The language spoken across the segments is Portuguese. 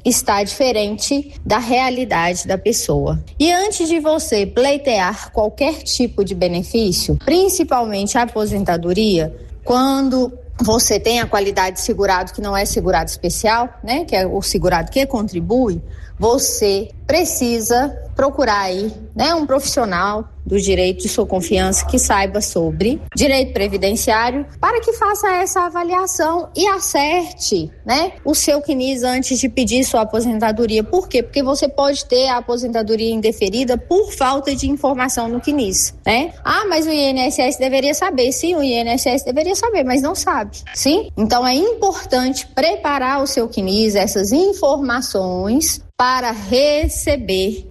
está diferente da realidade da pessoa. E antes de você pleitear qualquer tipo de benefício, principalmente a aposentadoria, quando você tem a qualidade de segurado que não é segurado especial, né, que é o segurado que contribui, você precisa procurar aí, né, um profissional do direito de sua confiança que saiba sobre direito previdenciário para que faça essa avaliação e acerte, né, o seu CNIS antes de pedir sua aposentadoria. Por quê? Porque você pode ter a aposentadoria indeferida por falta de informação no CNIS, né? Ah, mas o INSS deveria saber. Sim, o INSS deveria saber, mas não sabe, sim? Então é importante preparar o seu CNIS, essas informações para receber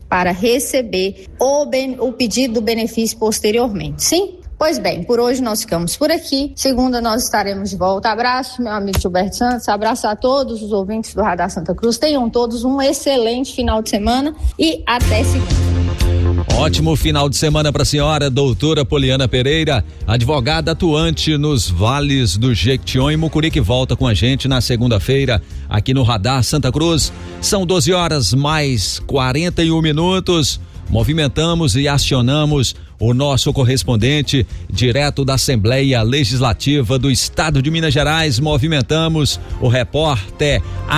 o pedido do benefício posteriormente, sim? Pois bem, por hoje nós ficamos por aqui. Segunda nós estaremos de volta. Abraço, meu amigo Gilberto Santos. Abraço a todos os ouvintes do Radar Santa Cruz. Tenham todos um excelente final de semana e até segunda. Ótimo final de semana para a senhora, doutora Poliana Pereira, advogada atuante nos Vales do Jequitinhonha e Mucuri, que volta com a gente na segunda-feira aqui no Radar Santa Cruz. São 12 horas mais 41 minutos. Movimentamos e acionamos o nosso correspondente direto da Assembleia Legislativa do Estado de Minas Gerais. Movimentamos o repórter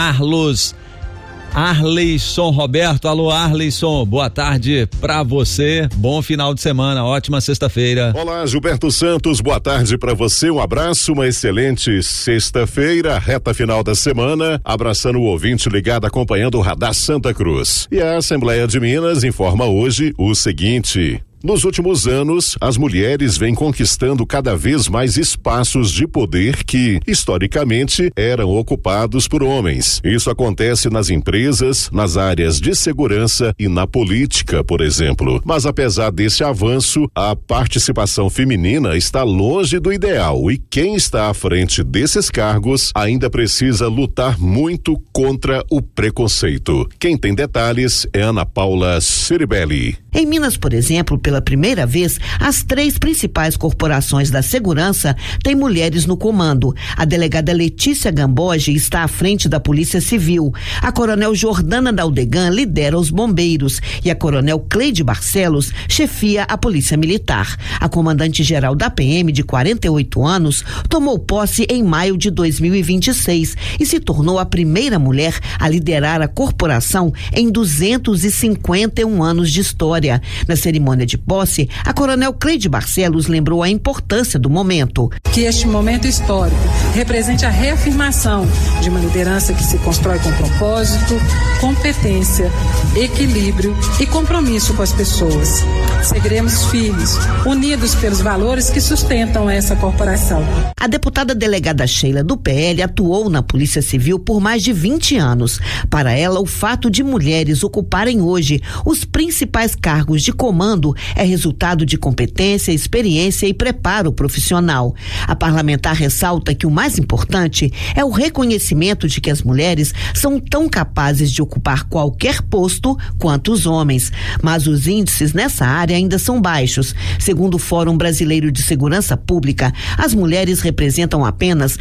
Arleison Roberto. Alô, Arleison, boa tarde pra você, bom final de semana, ótima sexta-feira. Olá, Gilberto Santos, boa tarde pra você, um abraço, uma excelente sexta-feira, reta final da semana, abraçando o ouvinte ligado acompanhando o Radar Santa Cruz. E a Assembleia de Minas informa hoje o seguinte: nos últimos anos, as mulheres vêm conquistando cada vez mais espaços de poder que, historicamente, eram ocupados por homens. Isso acontece nas empresas, nas áreas de segurança e na política, por exemplo. Mas apesar desse avanço, a participação feminina está longe do ideal e quem está à frente desses cargos ainda precisa lutar muito contra o preconceito. Quem tem detalhes é Ana Paula Ceribelli. Em Minas, por exemplo, pela primeira vez, as 3 principais corporações da segurança têm mulheres no comando. A delegada Letícia Gamboge está à frente da Polícia Civil. A coronel Jordana Daldegan lidera os bombeiros e a coronel Cleide Barcelos chefia a Polícia Militar. A comandante-geral da PM, de 48 anos, tomou posse em maio de 2026 e se tornou a primeira mulher a liderar a corporação em 251 anos de história. Na cerimônia de posse, a coronel Cleide Barcelos lembrou a importância do momento. Que este momento histórico represente a reafirmação de uma liderança que se constrói com propósito, competência, equilíbrio e compromisso com as pessoas. Seguiremos firmes, unidos pelos valores que sustentam essa corporação. A deputada delegada Sheila, do PL, atuou na Polícia Civil por mais de 20 anos. Para ela, o fato de mulheres ocuparem hoje os principais cargos de comando é resultado de competência, experiência e preparo profissional. A parlamentar ressalta que o mais importante é o reconhecimento de que as mulheres são tão capazes de ocupar qualquer posto quanto os homens, mas os índices nessa área ainda são baixos. Segundo o Fórum Brasileiro de Segurança Pública, as mulheres representam apenas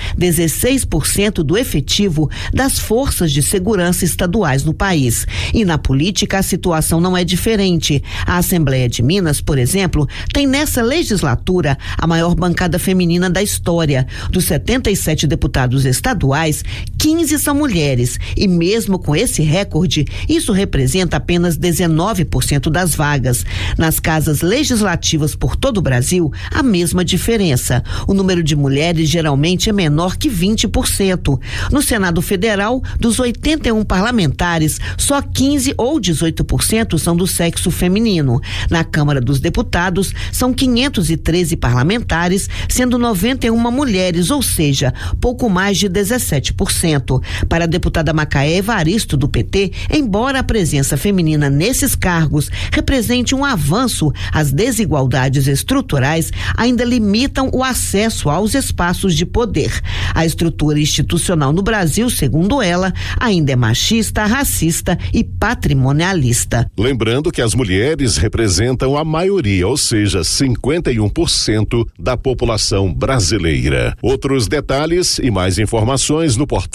16% do efetivo das forças de segurança estaduais no país. E na política a situação não é diferente. A Assembleia de Minas, por exemplo, tem nessa legislatura a maior bancada feminina da história. Dos 77 deputados estaduais, 15 são mulheres e mesmo com esse recorde, isso representa apenas 19% das vagas. Nas casas legislativas por todo o Brasil, a mesma diferença. O número de mulheres geralmente é menor que 20%. No Senado Federal, dos 81 parlamentares, só 15 ou 18% são do sexo feminino. Na Câmara dos Deputados, são 513 parlamentares, sendo 91 mulheres, ou seja, pouco mais de 17%. Para a deputada Macaé Evaristo, do PT, embora a presença feminina nesses cargos represente um avanço, as desigualdades estruturais ainda limitam o acesso aos espaços de poder. A estrutura institucional no Brasil, segundo ela, ainda é machista, racista e patrimonialista. Lembrando que as mulheres representam a maioria, ou seja, 51% da população brasileira. Outros detalhes e mais informações no portal